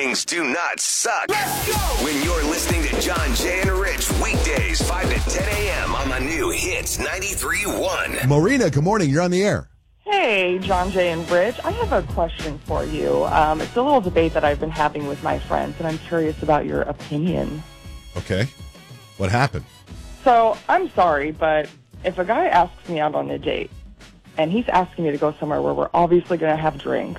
mornings do not suck. Let's go! When you're listening to John, Jay, and Rich weekdays 5 to 10 a.m. on the new Hits 93.1. Marina, good morning. You're on the air. Hey, John, Jay, and Rich. I have a question for you. It's a little debate that I've been having with my friends, and I'm curious about your opinion. Okay. What happened? So, I'm sorry, but if a guy asks me out on a date, and he's asking me to go somewhere where we're obviously going to have drinks,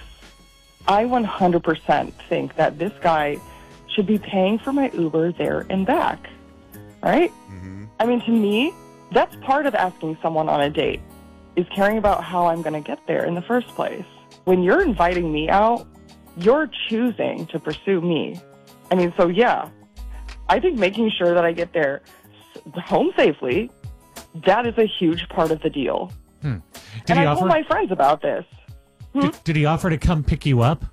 I 100% think that this guy should be paying for my Uber there and back, right? Mm-hmm. I mean, to me, that's part of asking someone on a date, is caring about how I'm going to get there in the first place. When you're inviting me out, you're choosing to pursue me. I mean, so yeah, I think making sure that I get there home safely, that is a huge part of the deal. And I told my friends about this. Did he offer to come pick you up?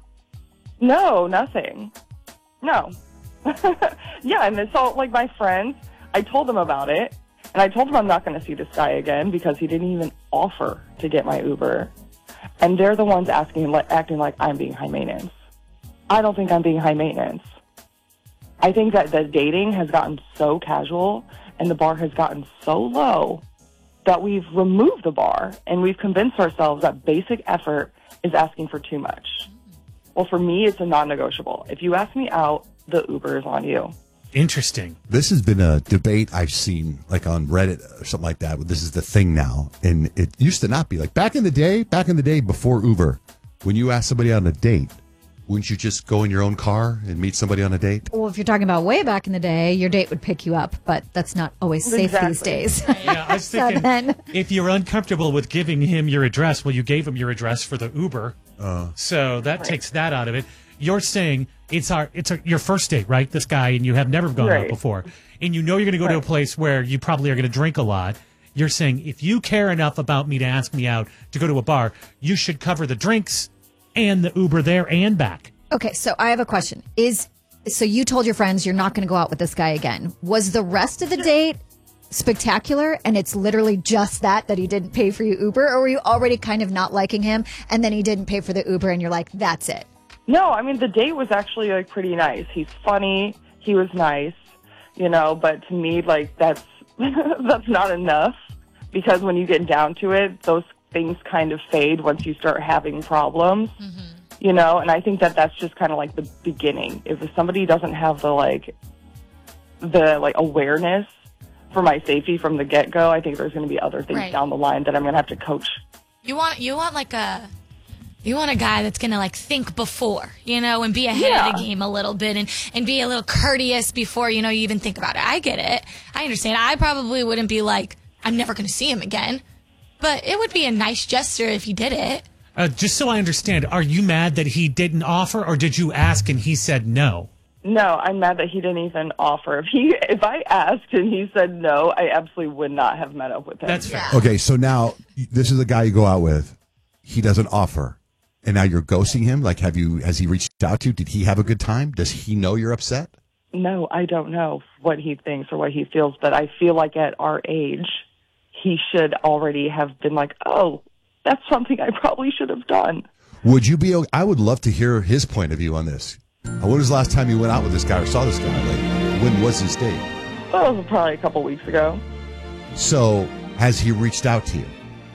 No, nothing. No. Yeah, and so, like, my friends, I told them about it, and I told them I'm not going to see this guy again because he didn't even offer to get my Uber. And they're the ones acting like I'm being high maintenance. I don't think I'm being high maintenance. I think that the dating has gotten so casual and the bar has gotten so low that we've removed the bar and we've convinced ourselves that basic effort is asking for too much. Well, for me, it's a non-negotiable. If you ask me out, the Uber is on you. Interesting. This has been a debate I've seen, like on Reddit or something like that. This is the thing now, and it used to not be like back in the day before Uber. When you ask somebody on a date, wouldn't you just go in your own car and meet somebody on a date? Well, if you're talking about way back in the day, your date would pick you up, but that's not always safe these days. Yeah, I was thinking, if you're uncomfortable with giving him your address, well, you gave him your address for the Uber, so that takes that out of it. You're saying it's your first date, right? This guy, and you have never gone out before, and you know you're going to go to a place where you probably are going to drink a lot. You're saying if you care enough about me to ask me out to go to a bar, you should cover the drinks and the Uber there and back. Okay, so I have a question. So you told your friends you're not going to go out with this guy again. Was the rest of the date spectacular and it's literally just that he didn't pay for your Uber, or were you already kind of not liking him and then he didn't pay for the Uber and you're like, that's it? No, I mean, the date was actually like pretty nice. He's funny. He was nice, but to me, like, that's not enough, because when you get down to it, those things kind of fade once you start having problems, and I think that that's just kind of like the beginning. If somebody doesn't have the awareness for my safety from the get-go, I think there's going to be other things down the line that I'm going to have to coach. You want a guy that's going to think before, and be ahead of the game a little bit and be a little courteous before, you even think about it. I get it. I understand. I probably wouldn't be like, I'm never going to see him again. But it would be a nice gesture if he did it. Just so I understand, are you mad that he didn't offer, or did you ask and he said no? No, I'm mad that he didn't even offer. If I asked and he said no, I absolutely would not have met up with him. That's fair. Okay, so now this is the guy you go out with. He doesn't offer, and now you're ghosting him. Like, has he reached out to you? Did he have a good time? Does he know you're upset? No, I don't know what he thinks or what he feels, but I feel like at our age, he should already have been like, oh, that's something I probably should have done. Would you be? I would love to hear his point of view on this. When was the last time you went out with this guy or saw this guy? Like, when was his date? Well, it was probably a couple weeks ago. So, has he reached out to you?